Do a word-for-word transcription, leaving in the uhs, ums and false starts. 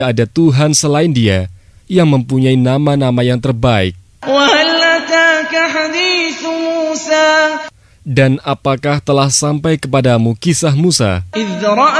ada Tuhan selain Dia yang mempunyai nama-nama yang terbaik. Dan apakah telah sampai kepadamu kisah Musa